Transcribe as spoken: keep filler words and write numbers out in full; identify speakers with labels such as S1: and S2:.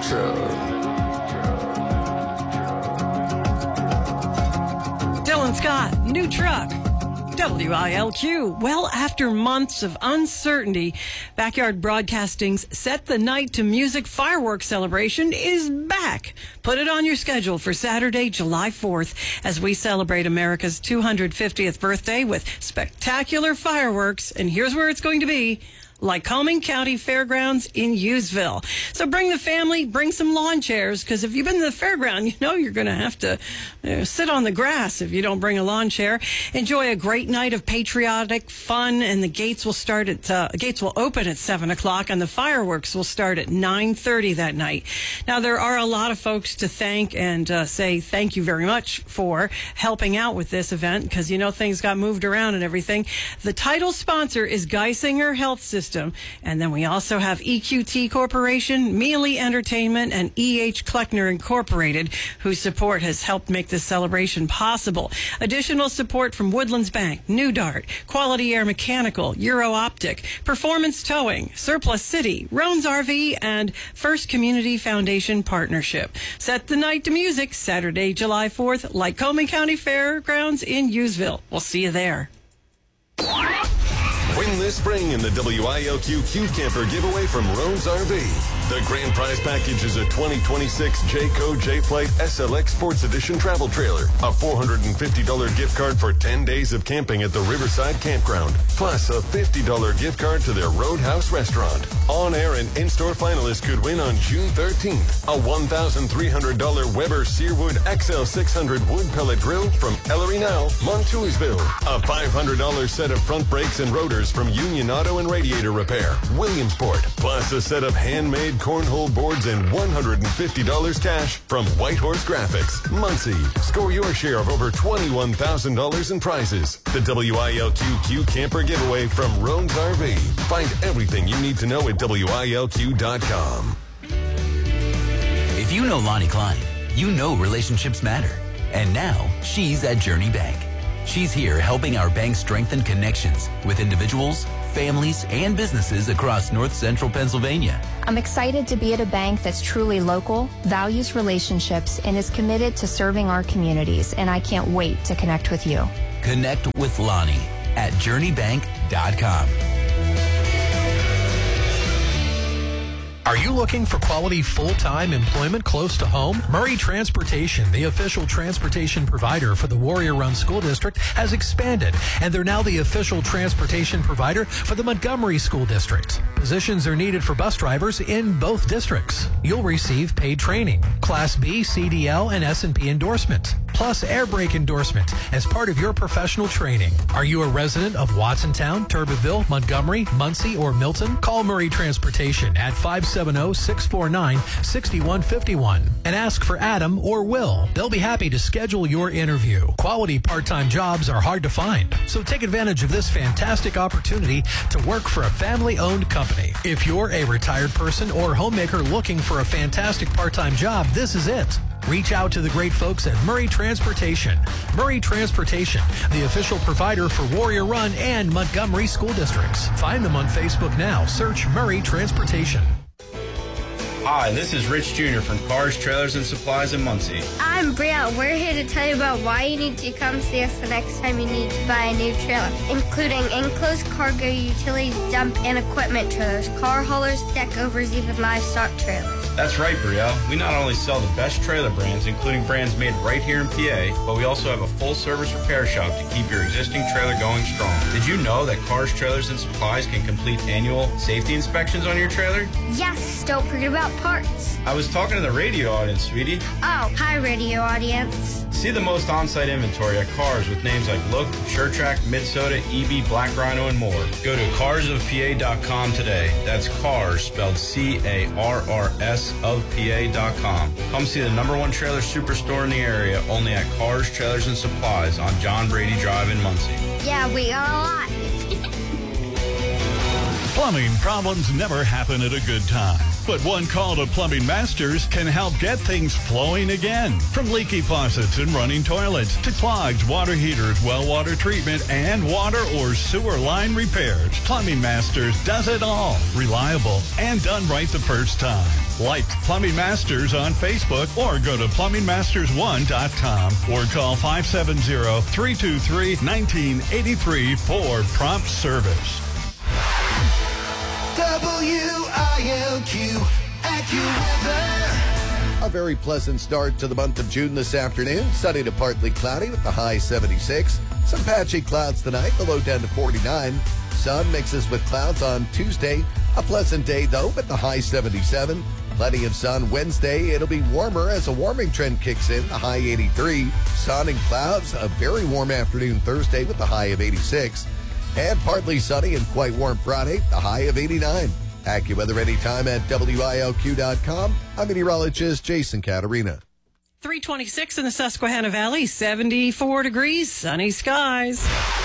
S1: Dylan Scott, New Truck. W I L Q. Well, after months of uncertainty, Backyard Broadcasting's Set the Night to Music fireworks celebration is back. Put it on your schedule for Saturday, July fourth, as we celebrate America's two hundred fiftieth birthday with spectacular fireworks. And here's where it's going to be. Lycoming County Fairgrounds in Hughesville. So bring the family, bring some lawn chairs, because if you've been to the fairground, you know you're going to have to you know, sit on the grass if you don't bring a lawn chair. Enjoy a great night of patriotic fun, and the gates will start at uh, gates will open at seven o'clock, and the fireworks will start at nine thirty that night. Now there are a lot of folks to thank and uh, say thank you very much for helping out with this event, because you know things got moved around and everything. The title sponsor is Geisinger Health System. And then we also have E Q T Corporation, Mealy Entertainment, and E H Kleckner Incorporated, whose support has helped make this celebration possible. Additional support from Woodlands Bank, New Dart, Quality Air Mechanical, Euro Optic, Performance Towing, Surplus City, Roan's R V, and First Community Foundation Partnership. Set the night to music, Saturday, July fourth, Lycoming County Fairgrounds in Hughesville. We'll see you there.
S2: Win this spring in the W I L Q Q Camper giveaway from Roan's R V. The grand prize package is a twenty twenty-six Jayco J-Flight S L X Sports Edition travel trailer, a four hundred fifty dollars gift card for ten days of camping at the Riverside Campground, plus a fifty dollars gift card to their Roadhouse restaurant. On-air and in-store finalists could win on June thirteenth a one thousand three hundred dollars Weber Searwood X L six hundred wood pellet grill from Ellery Now, Montoursville, a five hundred dollars set of front brakes and rotors from Union Auto and Radiator Repair, Williamsport, plus a set of handmade cornhole boards and one hundred fifty dollars cash from Whitehorse Graphics, Muncie. Score your share of over twenty-one thousand dollars in prizes. The W I L Q Q Camper giveaway from Roan's R V. Find everything you need to know at W I L Q dot com.
S3: If you know Lonnie Klein, you know relationships matter. And now she's at Journey Bank. She's here helping our bank strengthen connections with individuals, families, and businesses across north central Pennsylvania.
S4: I'm excited to be at a bank that's truly local, values relationships, and is committed to serving our communities, and I can't wait to connect with you.
S3: Connect with Lonnie at journey bank dot com.
S5: Are you looking for quality full-time employment close to home? Murray Transportation, the official transportation provider for the Warrior Run School District, has expanded, and they're now the official transportation provider for the Montgomery School District. Positions are needed for bus drivers in both districts. You'll receive paid training, Class B, C D L, and S and P endorsement, plus air brake endorsement as part of your professional training. Are you a resident of Watsontown, Turbeville, Montgomery, Muncie, or Milton? Call Murray Transportation at five seven zero, six four nine, six one five one and ask for Adam or Will. They'll be happy to schedule your interview. Quality part-time jobs are hard to find, so take advantage of this fantastic opportunity to work for a family-owned company. If you're a retired person or homemaker looking for a fantastic part-time job, this is it. Reach out to the great folks at Murray Transportation. Murray Transportation, the official provider for Warrior Run and Montgomery School Districts. Find them on Facebook now. Search Murray Transportation.
S6: Hi, this is Rich Junior from Cars, Trailers, and Supplies in Muncie.
S7: I'm Brielle. We're here to tell you about why you need to come see us the next time you need to buy a new trailer, including enclosed cargo, utilities, dump, and equipment trailers, car haulers, deck overs, even livestock trailers.
S6: That's right, Brielle. We not only sell the best trailer brands, including brands made right here in P A, but we also have a full-service repair shop to keep your existing trailer going strong. Did you know that Cars, Trailers, and Supplies can complete annual safety inspections on your trailer?
S7: Yes, don't forget about parts.
S6: I was talking to the radio audience, sweetie.
S7: Oh, hi, radio audience.
S6: See the most on-site inventory at Cars with names like Look, SureTrack, Midsoda, E B, Black Rhino, and more. Go to cars of P A dot com today. That's Cars, spelled C A R R S of P A dot com. Come see the number one trailer superstore in the area, only at Cars, Trailers, and Supplies on John Brady Drive in Muncie.
S7: Yeah, we got a lot.
S8: Plumbing problems never happen at a good time, but one call to Plumbing Masters can help get things flowing again. From leaky faucets and running toilets to clogged water heaters, well water treatment, and water or sewer line repairs, Plumbing Masters does it all. Reliable and done right the first time. Like Plumbing Masters on Facebook or go to plumbing masters one dot com or call five seven zero, three two three, one nine eight three for prompt service.
S9: W I L Q AccuWeather.
S10: A very pleasant start to the month of June this afternoon. Sunny to partly cloudy with the high seventy-six. Some patchy clouds tonight, the low down to forty-nine. Sun mixes with clouds on Tuesday. A pleasant day, though, with the high seventy-seven. Plenty of sun Wednesday. It'll be warmer as a warming trend kicks in, the high eighty-three. Sun and clouds, a very warm afternoon Thursday with the high of eighty-six. And partly sunny and quite warm Friday, the high of eighty-nine. AccuWeather anytime at W I L Q dot com. I'm meteorologist Jason Caterina.
S1: three twenty-six in the Susquehanna Valley, seventy-four degrees, sunny skies.